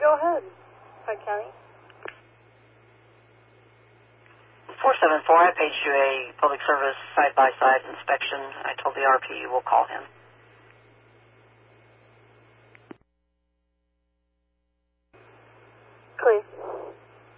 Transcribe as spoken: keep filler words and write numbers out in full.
Go ahead. Hi, County. four seven four, I paid you a public service side-by-side inspection. I told the R P you will call him.